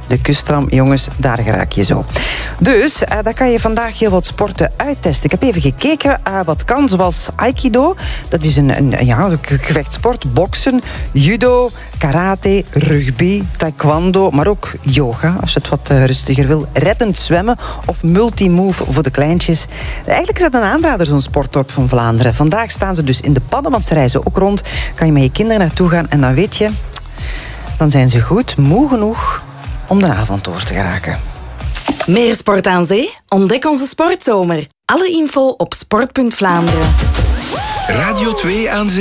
De kusttram, jongens, daar geraak je zo. Dus, daar kan je vandaag heel wat sporten uittesten. Ik heb even gekeken wat kan, zoals Aikido. Dat is een gevechtsport. Boksen, judo, karate, rugby, taekwondo, maar ook yoga, als je het wat rustiger wil. Reddend zwemmen of multimove voor de kleintjes. Eigenlijk is dat een aanrader, zo'n sportdorp van Vlaanderen. Vandaag staan ze dus in de pannen, want ze reizen ook rond. Kan je met je kinderen naartoe gaan en dan weet je, dan zijn ze goed, moe genoeg om de avond door te geraken. Meer sport aan zee? Ontdek onze sportzomer. Alle info op sport.Vlaanderen. Radio 2 aan zee.